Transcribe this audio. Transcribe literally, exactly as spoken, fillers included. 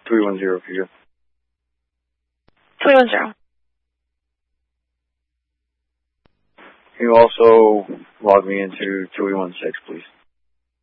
three one zero for you. three one zero. Can you also log me into two E one six, please?